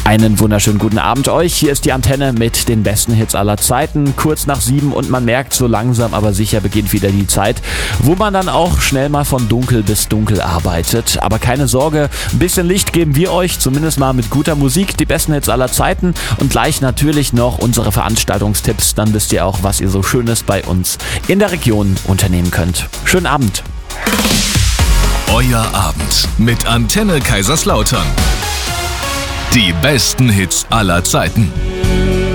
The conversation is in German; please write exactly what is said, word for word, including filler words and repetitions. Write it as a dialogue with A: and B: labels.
A: Einen wunderschönen guten Abend euch. Hier ist die Antenne mit den besten Hits aller Zeiten. Kurz nach sieben und man merkt, so langsam aber sicher beginnt wieder die Zeit, wo man dann auch schnell mal von dunkel bis dunkel arbeitet. Aber keine Sorge, ein bisschen Licht geben wir euch, zumindest mal mit guter Musik, die besten Hits aller Zeiten und gleich natürlich noch unsere Veranstaltungstipps. Dann wisst ihr auch, was ihr so Schönes bei uns in der Region unternehmen könnt. Schönen Abend.
B: Euer Abend mit Antenne Kaiserslautern. Die besten Hits aller Zeiten.